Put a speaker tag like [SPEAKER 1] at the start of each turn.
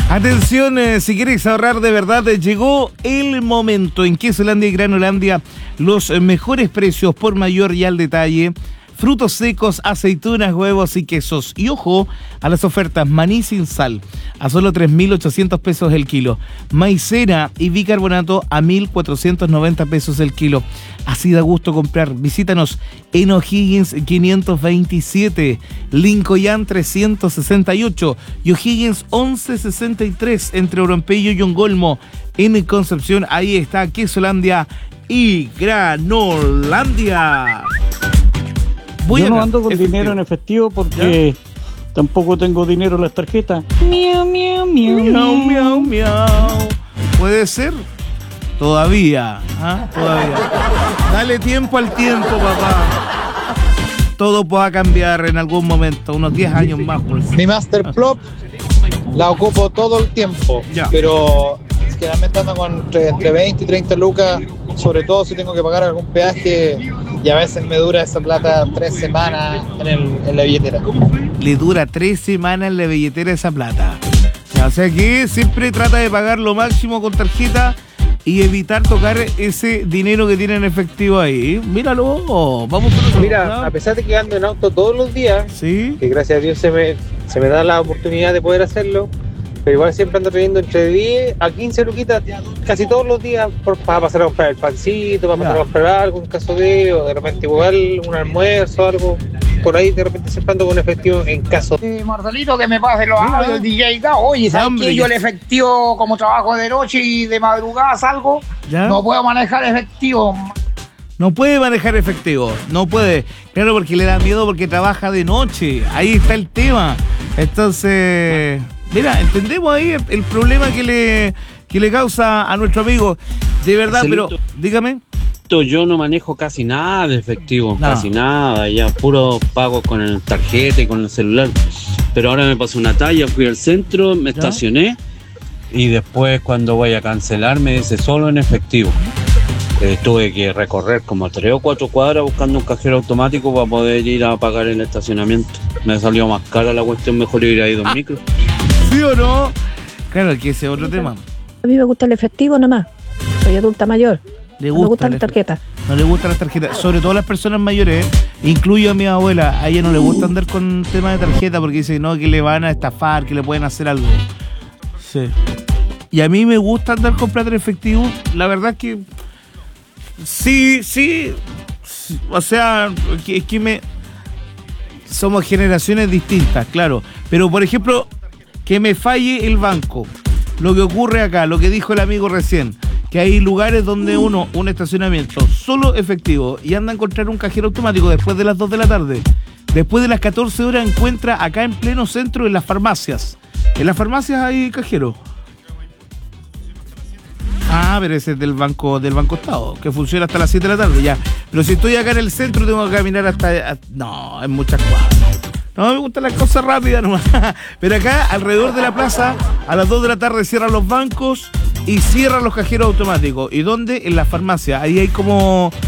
[SPEAKER 1] Atención, si quieres ahorrar de verdad, llegó el momento en Quesolandia y Granolandia, los mejores precios por mayor y al detalle. Frutos secos, aceitunas, huevos y quesos. Y ojo a las ofertas: maní sin sal a solo 3.800 pesos el kilo. Maicena y bicarbonato a 1.490 pesos el kilo. Así da gusto comprar. Visítanos en O'Higgins 527, Lincoln 368 y O'Higgins 1163 entre Oropello y Ongolmo. En Concepción, ahí está Quesolandia y Granolandia.
[SPEAKER 2] Yo no ando con dinero en efectivo porque tampoco tengo dinero en las tarjetas.
[SPEAKER 1] Miau, miau, miau, miau, miau, miau. Puede ser. Todavía. Todavía. Dale tiempo al tiempo, papá. Todo pueda cambiar en algún momento, unos 10 años más.
[SPEAKER 3] Mi Master Plop la ocupo todo el tiempo, pero generalmente ando con entre 20 y 30 lucas, sobre todo si tengo que pagar algún peaje, y a veces me dura esa plata 3 semanas en la billetera.
[SPEAKER 1] Le dura 3 semanas en la billetera esa plata. O sea que siempre trata de pagar lo máximo con tarjeta y evitar tocar ese dinero que tiene en efectivo ahí. Míralo, vamos por eso.
[SPEAKER 4] Mira, a pesar de que ando en auto todos los días,
[SPEAKER 1] ¿sí?
[SPEAKER 4] Que gracias a Dios se me da la oportunidad de poder hacerlo, pero igual siempre ando trayendo entre 10 a 15 luquitas casi todos los días para pasar a comprar el pancito, para pasar a comprar algo en caso o de repente igual un almuerzo o algo. Por ahí de repente siempre ando con efectivo en caso.
[SPEAKER 5] Marcelito, que me pase los audios, DJ Gao. Oye, ¿sabes qué? Yo el efectivo, como trabajo de noche y de madrugada salgo, no puedo manejar efectivo.
[SPEAKER 1] No puede manejar efectivo, no puede. Claro, porque le da miedo porque trabaja de noche. Ahí está el tema. Entonces, mira, entendemos ahí el problema que le causa a nuestro amigo. De verdad,
[SPEAKER 6] Marcelito,
[SPEAKER 1] pero dígame.
[SPEAKER 6] Yo no manejo casi nada de efectivo, casi nada, ya puro pago con el tarjeta y con el celular. Pero ahora me pasó una talla, fui al centro, me estacioné y después cuando voy a cancelar me dice solo en efectivo. Tuve que recorrer como 3 o 4 cuadras buscando un cajero automático para poder ir a pagar el estacionamiento. Me salió más cara la cuestión, mejor ir a ir a micro.
[SPEAKER 1] ¿Sí o no? Claro, que ese es otro tema.
[SPEAKER 7] A mí me gusta el efectivo nomás. Soy adulta mayor.
[SPEAKER 1] Le
[SPEAKER 7] no me gustan las tarjetas.
[SPEAKER 1] No le gustan las tarjetas, sobre todo las personas mayores, incluyo a mi abuela. A ella no le gusta andar con temas de tarjeta porque dice no, que le van a estafar, que le pueden hacer algo. Sí. Y a mí me gusta andar con plata en efectivo. La verdad es que sí. O sea, es que somos generaciones distintas, claro. Pero por ejemplo, que me falle el banco. Lo que ocurre acá, lo que dijo el amigo recién, que hay lugares donde un estacionamiento solo efectivo y anda a encontrar un cajero automático después de las 2 de la tarde. Después de las 14 horas encuentra acá en pleno centro en las farmacias. En las farmacias hay cajero. Pero ese es del Banco Estado, que funciona hasta las 7 de la tarde, ya. Pero si estoy acá en el centro tengo que caminar no, en muchas cuadras. No, me gustan las cosas rápidas nomás. Pero acá, alrededor de la plaza, a las 2 de la tarde cierran los bancos y cierran los cajeros automáticos. ¿Y dónde? En las farmacias. Ahí hay como